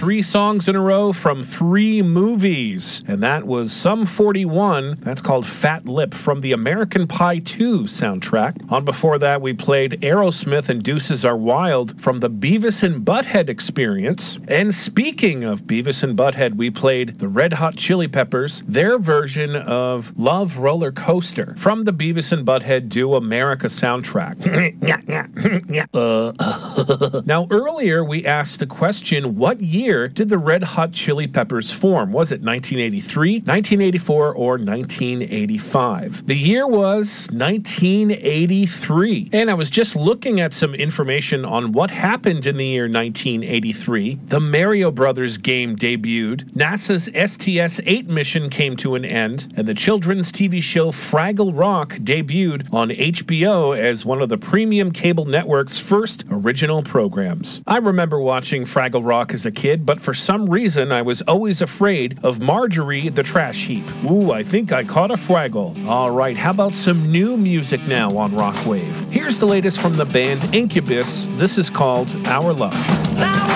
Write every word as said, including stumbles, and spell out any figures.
three songs in a row from three movies. And that was Sum forty-one. That's called Fat Lip from the American Pie two soundtrack. On before that, we played Aerosmith and Deuces Are Wild from the Beavis and Butthead Experience. And speaking of Beavis and Butthead, we played the Red Hot Chili Peppers, their version of Love Roller Coaster from the Beavis and Butthead Do America soundtrack. uh, now, earlier we asked the question, what year did the Red Hot Chili Peppers form? Was it nineteen eighty-three, nineteen eighty-four, or nineteen eighty-five? The year was nineteen eighty-three. And I was just looking at some information on what happened in the year nineteen eighty-three. The Mario Brothers game debuted, NASA's S T S eight mission came to an end, and the children's T V show Fraggle Rock debuted on H B O as one of the premium cable network's first original programs. I remember watching Fraggle Rock as a kid, but for some reason I was always afraid of Marjorie the Trash Heap. Ooh, I think I caught a Fraggle. Alright, how about some new music now on Rockwave? Here's the latest from the band Incubus. This is called Our Love.